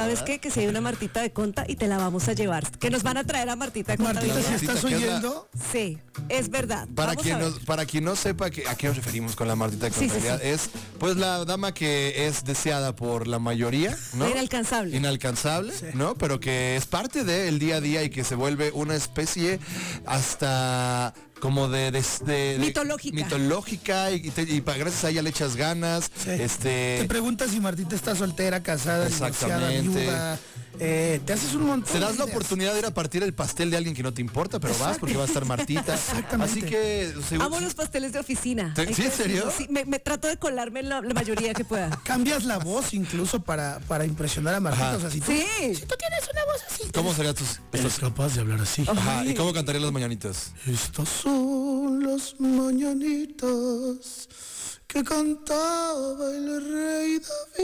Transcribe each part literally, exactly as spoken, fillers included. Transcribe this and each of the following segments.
¿sabes qué? Que si hay una Martita de Conta y te la vamos a llevar. Que nos van a traer a Martita de Conta. Martita, si estás Martita, ¿qué es la- oyendo, Sí, es verdad. Para Vamos quien, a ver. nos- para quien no sepa que, a qué nos referimos con la Martita de Sí, sí, Contabilidad, sí. es pues la dama que es deseada por la mayoría, ¿no? Inalcanzable. Inalcanzable, ¿no? Pero que es parte del día a día y que se vuelve una especie hasta como de, de- de- de- Mitológica. mitológica y, te- y pa- gracias a ella le echas ganas. sí. Este te preguntas si Martita está soltera, casada, divorciada, Exactamente. viuda. Eh, te haces un montón. te das de la ideas. oportunidad de ir a partir el pastel de alguien que no te importa, pero vas porque va a estar Martita. Exactamente. Así que seguro- Amo los pasteles de oficina. ¿Te- Hay sí, que en serio? decirlo. Sí, me, me trato de colarme en la, la mayoría que pueda. Cambias la voz incluso para, para impresionar a Martita. Ajá. O sea, si tú, Sí. si tú tienes una voz así. ¿Cómo serían tus, Eres tus- capaz de hablar así. Ajá, ¿y cómo cantarían las mañanitas? Estas son las mañanitas que cantaba el rey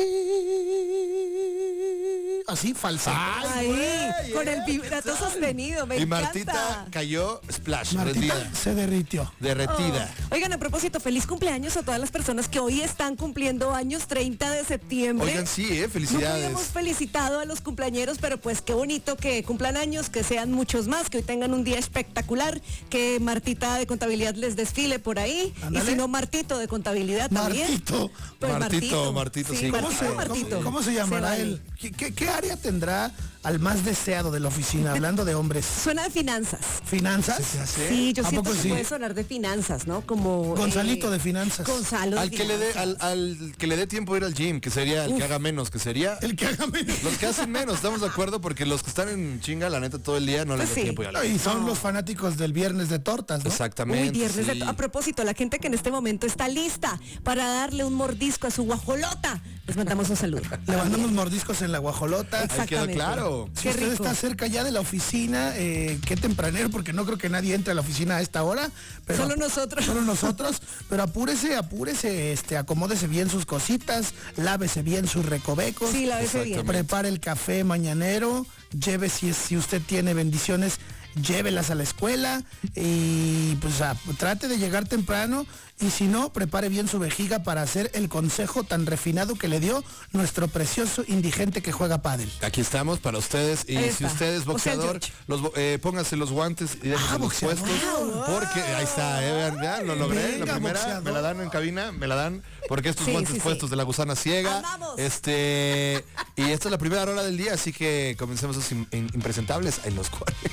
David. Así, falsa. Ahí, güey, con el eh, vibrato sostenido, me y encanta. Martita cayó splash, Martita rendida, se derritió. derretida. Oh. Oigan, a propósito, feliz cumpleaños a todas las personas que hoy están cumpliendo años, treinta de septiembre. Oigan, sí, eh, Nunca felicidades. habíamos felicitado a los cumpleañeros, pero pues qué bonito que cumplan años, que sean muchos más, que hoy tengan un día espectacular, que Martita de Contabilidad les desfile por ahí. Ándale. Y si no, Martito de Contabilidad también. Martito. Pues Martito, Martito, sí. ¿Cómo Martito, se, Martito. cómo- cómo se llamará vale. él? ¿Qué, qué, qué área tendrá al más deseado de la oficina? Hablando de hombres. Suena de finanzas. ¿Finanzas? Sí, yo ¿A siento poco que sí? puede sonar de finanzas, ¿no? Como Gonzalito eh, de finanzas. Gonzalo de Al que le dé, finanzas. al, al que le dé tiempo de ir al gym, que sería el que haga menos, que sería El que haga menos. los que hacen menos, estamos de acuerdo, porque los que están en chinga, la neta, todo el día no les da Sí. tiempo. Y a la- Y son los fanáticos del viernes de tortas, ¿no? Exactamente. Uy, viernes de sí. to- A propósito, la gente que en este momento está lista para darle un mordisco a su guajolota, les mandamos un saludo. Le mandamos mordiscos en la guajolota. Ahí quedó Exactamente. claro. Si Qué usted rico. está cerca ya de la oficina, eh, qué tempranero, porque no creo que nadie entre a la oficina a esta hora. Pero Solo nosotros. Solo nosotros. Pero apúrese, apúrese, este, acomódese bien sus cositas, lávese bien sus recovecos. Sí, lávese bien. Exactamente. Prepare el café mañanero, lleve si, es- si usted tiene bendiciones, llévelas a la escuela y pues a- trate de llegar temprano y si no, prepare bien su vejiga para hacer el consejo tan refinado que le dio nuestro precioso indigente que juega pádel. Aquí estamos para ustedes y Ahí si está. usted es O sea, boxeador, George. los, bo- eh, póngase los guantes y déjense Ah, los boxeador. puestos porque ahí está, eh, vean, vean, lo logré, Venga, la primera, boxeador. me la dan en cabina, me la dan porque estos Sí, guantes sí, sí. puestos de la gusana ciega, ¡Amamos! este y esta es la primera hora del día, así que comencemos esos im- in- impresentables en los cuarenta.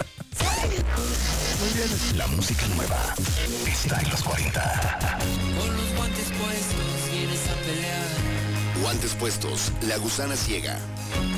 La música nueva está en los cuarenta. Con los guantes puestos vienes a pelear. Guantes puestos, La Gusana Ciega.